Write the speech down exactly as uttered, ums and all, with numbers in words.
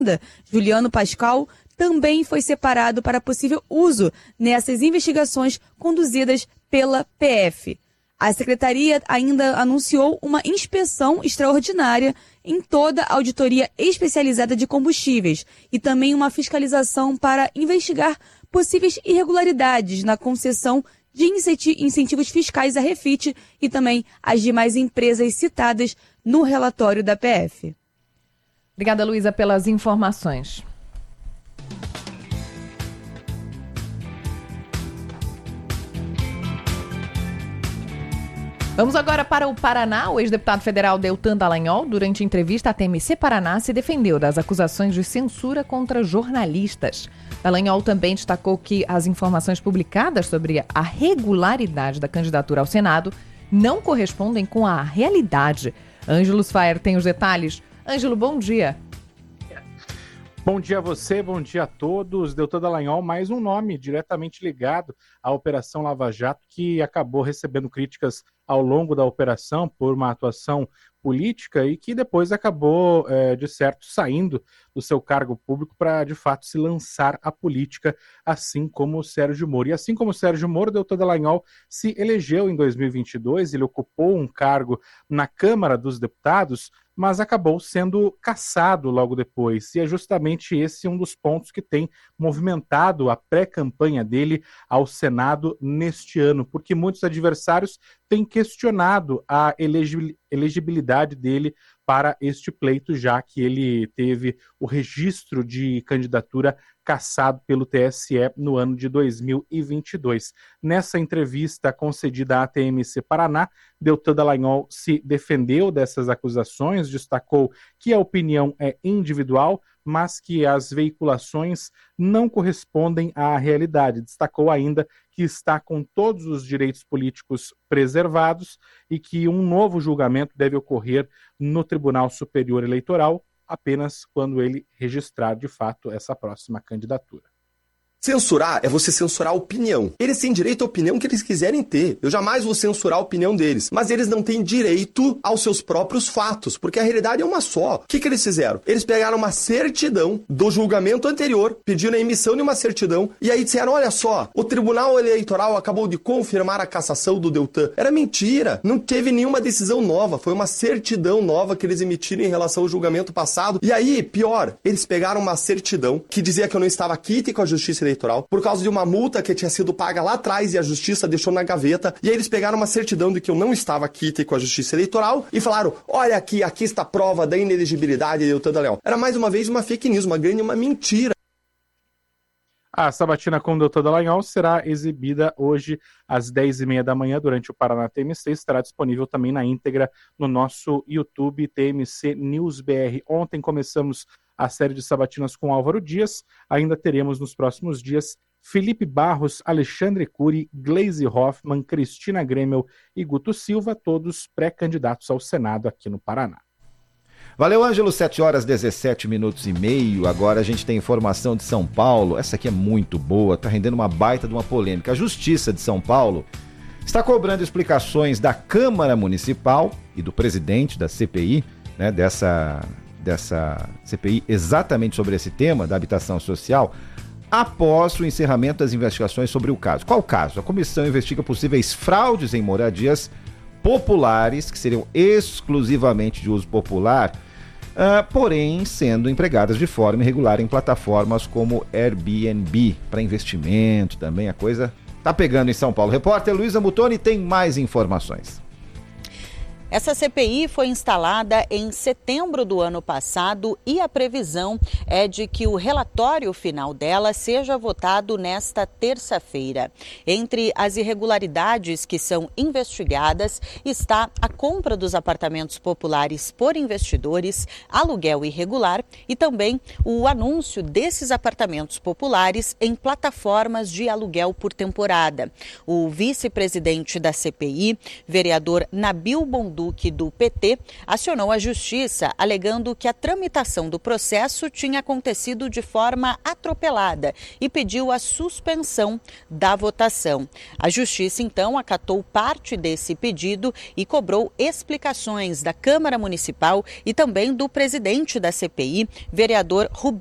Juliano Pascal, também foi separado para possível uso nessas investigações conduzidas pela P F. A Secretaria ainda anunciou uma inspeção extraordinária em toda a auditoria especializada de combustíveis e também uma fiscalização para investigar possíveis irregularidades na concessão de incentivos fiscais à Refit e também as demais empresas citadas no relatório da P F. Obrigada, Luísa, pelas informações. Vamos agora para o Paraná. O ex-deputado federal Deltan Dallagnol, durante entrevista à T M C Paraná, se defendeu das acusações de censura contra jornalistas. Dallagnol também destacou que as informações publicadas sobre a regularidade da candidatura ao Senado não correspondem com a realidade. Ângelo Sfaer tem os detalhes. Ângelo, bom dia. Bom dia a você, bom dia a todos. Deltan Dallagnol, mais um nome diretamente ligado à Operação Lava Jato, que acabou recebendo críticas ao longo da operação por uma atuação política e que depois acabou, é, de certo, saindo do seu cargo público para, de fato, se lançar à política, assim como o Sérgio Moro. E assim como o Sérgio Moro, Deltan Dallagnol se elegeu em dois mil e vinte e dois, ele ocupou um cargo na Câmara dos Deputados, mas acabou sendo cassado logo depois. E é justamente esse um dos pontos que tem movimentado a pré-campanha dele ao Senado neste ano, porque muitos adversários têm questionado a elegibilidade dele para este pleito, já que ele teve o registro de candidatura cassado pelo T S E no ano de dois mil e vinte e dois. Nessa entrevista concedida à T M C Paraná, Deltan Dallagnol se defendeu dessas acusações, destacou que a opinião é individual, mas que as veiculações não correspondem à realidade. Destacou ainda que está com todos os direitos políticos preservados e que um novo julgamento deve ocorrer no Tribunal Superior Eleitoral apenas quando ele registrar de fato essa próxima candidatura. Censurar é você censurar a opinião. Eles têm direito à opinião que eles quiserem ter. Eu jamais vou censurar a opinião deles. Mas eles não têm direito aos seus próprios fatos, porque a realidade é uma só. O que, que eles fizeram? Eles pegaram uma certidão do julgamento anterior, pediram a emissão de uma certidão, e aí disseram, olha só, o Tribunal Eleitoral acabou de confirmar a cassação do Deltan. Era mentira. Não teve nenhuma decisão nova. Foi uma certidão nova que eles emitiram em relação ao julgamento passado. E aí, pior, eles pegaram uma certidão que dizia que eu não estava quite com a Justiça Eleitoral por causa de uma multa que tinha sido paga lá atrás e a Justiça deixou na gaveta, e aí eles pegaram uma certidão de que eu não estava quite com a Justiça Eleitoral e falaram, olha aqui, aqui está a prova da inelegibilidade de Deltan Dallagnol. Era mais uma vez uma fake news, uma grande, uma mentira. A sabatina com o Deltan Dallagnol será exibida hoje às dez e meia da manhã durante o Paraná T M C. Estará disponível também na íntegra no nosso YouTube T M C News B R. Ontem começamos a série de sabatinas com Álvaro Dias. Ainda teremos nos próximos dias Felipe Barros, Alexandre Cury, Gleisi Hoffmann, Cristina Gremel e Guto Silva, todos pré-candidatos ao Senado aqui no Paraná. Valeu, Ângelo, sete horas, dezessete minutos e meio. Agora a gente tem informação de São Paulo. Essa aqui é muito boa, tá rendendo uma baita de uma polêmica. A Justiça de São Paulo está cobrando explicações da Câmara Municipal e do presidente da C P I, né, dessa, dessa C P I exatamente sobre esse tema da habitação social, após o encerramento das investigações sobre o caso. Qual o caso? A comissão investiga possíveis fraudes em moradias populares, que seriam exclusivamente de uso popular, uh, porém sendo empregadas de forma irregular em plataformas como Airbnb, para investimento também. A coisa tá pegando em São Paulo. Repórter Luísa Mutoni tem mais informações. Essa C P I foi instalada em setembro do ano passado e a previsão é de que o relatório final dela seja votado nesta terça-feira. Entre as irregularidades que são investigadas está a compra dos apartamentos populares por investidores, aluguel irregular e também o anúncio desses apartamentos populares em plataformas de aluguel por temporada. O vice-presidente da C P I, vereador Nabil Bondu, Duque, do P T, acionou a Justiça, alegando que a tramitação do processo tinha acontecido de forma atropelada e pediu a suspensão da votação. A Justiça, então, acatou parte desse pedido e cobrou explicações da Câmara Municipal e também do presidente da C P I, vereador Rubinho